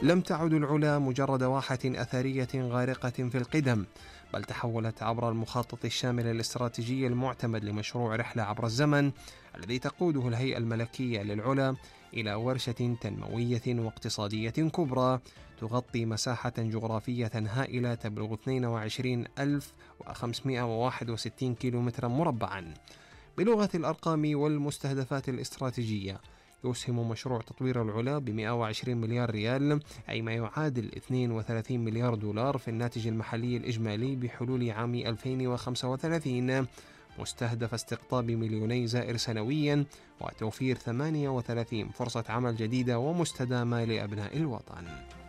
لم تعد العلا مجرد واحة أثرية غارقة في القدم، بل تحولت عبر المخطط الشامل الاستراتيجي المعتمد لمشروع رحلة عبر الزمن الذي تقوده الهيئة الملكية للعلا إلى ورشة تنموية واقتصادية كبرى تغطي مساحة جغرافية هائلة تبلغ 22561 كيلومترا مربعا. بلغة الأرقام والمستهدفات الاستراتيجية، يسهم مشروع تطوير العلا ب 120 مليار ريال، أي ما يعادل 32 مليار دولار في الناتج المحلي الإجمالي بحلول عام 2035، مستهدف استقطاب مليوني زائر سنويا وتوفير 38 فرصة عمل جديدة ومستدامة لأبناء الوطن.